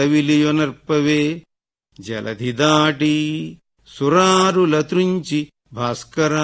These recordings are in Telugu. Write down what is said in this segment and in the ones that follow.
తవిలియొనర్పవే జలధి దాటి సురారులత్రుంచి భాస్కరా.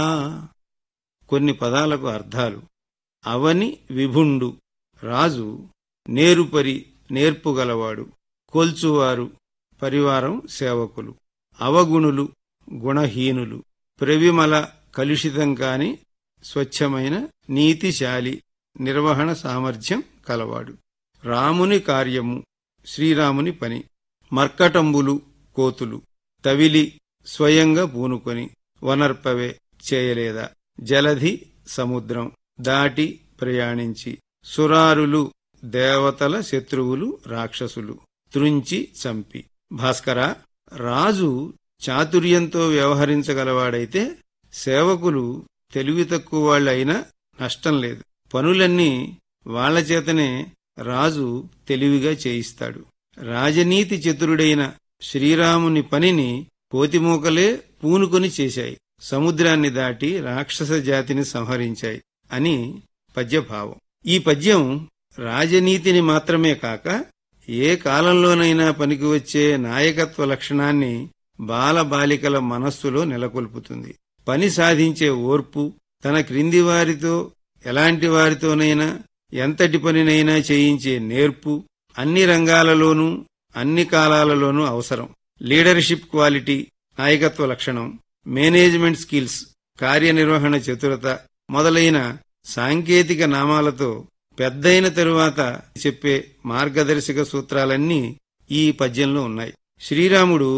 కొన్ని పదాలకు అర్థాలు. అవని విభుండు రాజు, నేరుపరి నేర్పుగలవాడు, కొల్చువారు పరివారం సేవకులు, అవగుణులు గుణహీనులు, ప్రవిమల కలుషితం కాని స్వచ్ఛమైన నీతిశాలి నిర్వహణ సామర్థ్యం కలవాడు. రాముని కార్యము శ్రీరాముని పని. మర్కటంబులు కోతులు, తవిలి స్వయంగా పూనుకొని, వనర్పవే చేయలేదా, జలధి సముద్రం దాటి ప్రయాణించి, సురారులు దేవతల శత్రువులు రాక్షసులు త్రుంచి చంపి. భాస్కర, రాజు చాతుర్యంతో వ్యవహరించగలవాడైతే సేవకులు తెలివి తక్కువ వాళ్ళైనా నష్టం లేదు. పనులన్నీ వాళ్లచేతనే రాజు తెలివిగా చేయిస్తాడు. రాజనీతి చతురుడైన శ్రీరాముని పనిని కోతిమూకలే పూనుకొని చేశాయి. సముద్రాన్ని దాటి రాక్షస జాతిని సంహరించాయి అని పద్యభావం. ఈ పద్యం రాజనీతిని మాత్రమే కాక ఏ కాలంలోనైనా పనికి వచ్చే నాయకత్వ లక్షణాన్ని బాలబాలికల మనస్సులో నెలకొల్పుతుంది. పని సాధించే ఓర్పు, తన క్రింది వారితో ఎలాంటి వారితోనైనా ఎంతటి పనినైనా చేయించే నేర్పు అన్ని రంగాలలోనూ అన్ని కాలాలలోనూ అవసరం. లీడర్షిప్ క్వాలిటీ నాయకత్వ లక్షణం, మేనేజ్మెంట్ స్కిల్స్ కార్యనిర్వహణ చతురత మొదలైన సాంకేతిక నామాలతో పెద్దయిన తరువాత చెప్పే మార్గదర్శక సూత్రాలన్నీ ఈ పద్యంలో ఉన్నాయి. శ్రీరాముడు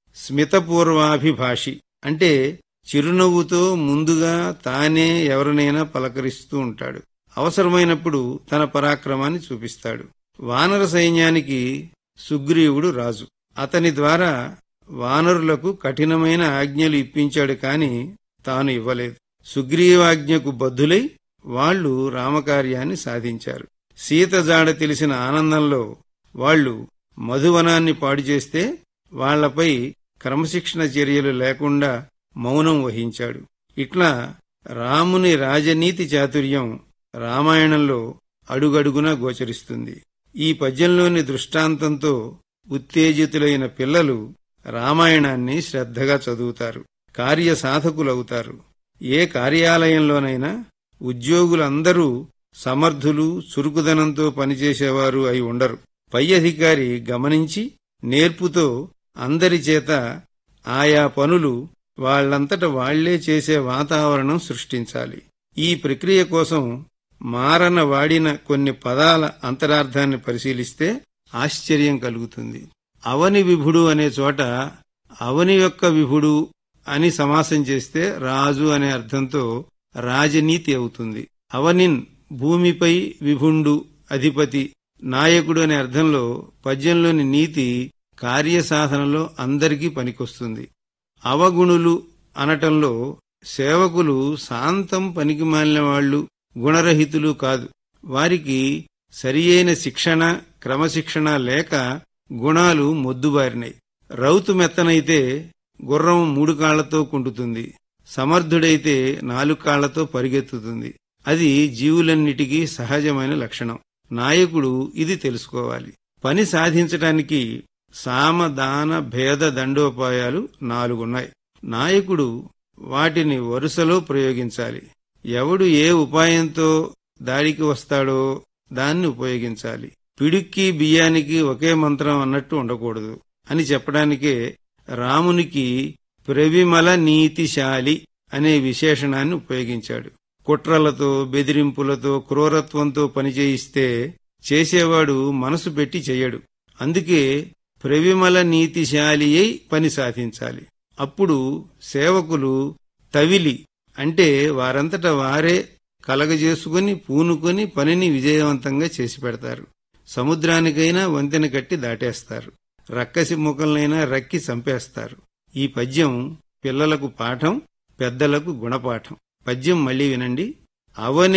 స్మితపూర్వాభిభాషి, అంటే చిరునవ్వుతో ముందుగా తానే ఎవరినైనా పలకరిస్తూ ఉంటాడు. అవసరమైనప్పుడు తన పరాక్రమాన్ని చూపిస్తాడు. వానర సైన్యానికి సుగ్రీవుడు రాజు. అతని ద్వారా వానరులకు కఠినమైన ఆజ్ఞలు ఇప్పించాడు కాని తాను ఇవ్వలేదు. సుగ్రీవాజ్ఞకు బద్ధులై వాళ్లు రామకార్యాన్ని సాధించారు. సీత జాడ తెలిసిన ఆనందంలో వాళ్లు మధువనాన్ని పాడుచేస్తే వాళ్లపై క్రమశిక్షణ చర్యలు లేకుండా మౌనం వహించాడు. ఇట్లా రాముని రాజనీతి చాతుర్యం రామాయణంలో అడుగడుగునా గోచరిస్తుంది. ఈ పద్యంలోని దృష్టాంతంతో ఉత్తేజితులైన పిల్లలు రామాయణాన్ని శ్రద్ధగా చదువుతారు, కార్యసాధకులవుతారు. ఏ కార్యాలయంలోనైనా ఉద్యోగులందరూ సమర్థులు, చురుకుదనంతో పనిచేసేవారు అయి ఉండరు. పై అధికారి గమనించి నేర్పుతో అందరి చేత ఆయా పనులు వాళ్లంతట వాళ్లే చేసే వాతావరణం సృష్టించాలి. ఈ ప్రక్రియ కోసం మారన వాడిన కొన్ని పదాల అంతరార్థాన్ని పరిశీలిస్తే ఆశ్చర్యం కలుగుతుంది. అవని విభుడు అనే చోట అవని యొక్క విభుడు అని సమాసం చేస్తే రాజు అనే అర్థంతో రాజనీతి అవుతుంది. అవనిన్ భూమిపై, విభుండు అధిపతి, నాయకుడు అనే అర్థంలో పద్యంలోని నీతి కార్యసాధనలో అందరికీ పనికొస్తుంది. అవగుణులు అనటంలో సేవకులు శాంతం పనికిమాలిన వాళ్లు, గుణరహితులు కాదు. వారికి సరియైన శిక్షణ, క్రమశిక్షణ లేక గుణాలు మొద్దుబారినాయి. రౌతు మెత్తనైతే గుర్రం 3 కాళ్లతో కుంటుతుంది, సమర్థుడైతే 4 కాళ్లతో పరిగెత్తుతుంది. అది జీవులన్నిటికీ సహజమైన లక్షణం. నాయకుడు ఇది తెలుసుకోవాలి. పని సాధించటానికి సామ, దాన, భేద దండోపాయాలు 4 ఉన్నాయి. నాయకుడు వాటిని వరుసలో ప్రయోగించాలి. ఎవడు ఏ ఉపాయంతో దాడికి వస్తాడో దాన్ని ఉపయోగించాలి. పిడుక్కి బియ్యానికి ఒకే మంత్రం అన్నట్టు ఉండకూడదు అని చెప్పడానికే రామునికి ప్రవిమల నీతిశాలి అనే విశేషణాన్ని ఉపయోగించాడు. కుట్రలతో, బెదిరింపులతో, క్రూరత్వంతో పనిచేయిస్తే చేసేవాడు మనసు పెట్టి చెయ్యడు. అందుకే ప్రవిమల నీతిశాలి అయి పని సాధించాలి. అప్పుడు సేవకులు తవిలి, అంటే వారంతట వారే కలగజేసుకుని పూనుకొని పనిని విజయవంతంగా చేసి పెడతారు. సముద్రానికైనా వంతెన కట్టి దాటేస్తారు. రక్కసి ముఖంలైనా రక్కి చంపేస్తారు. ఈ పద్యం పిల్లలకు పాఠం, పెద్దలకు గుణపాఠం. పద్యం మళ్లీ వినండి. అవని